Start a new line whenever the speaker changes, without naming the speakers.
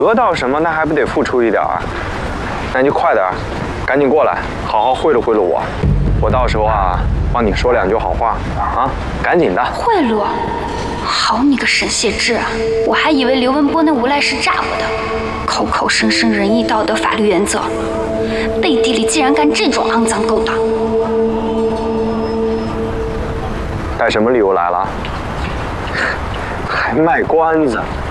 得到什么，那还不得付出一点儿？那你就快点，赶紧过来，好好贿赂贿赂我。我到时候啊，帮你说两句好话啊，赶紧的。
贿赂？好你个沈燮之啊！我还以为刘文波那无赖是诈我的，口口声声仁义道德法律原则，背地里竟然干这种肮脏勾当。
带什么礼物来了？还卖关子？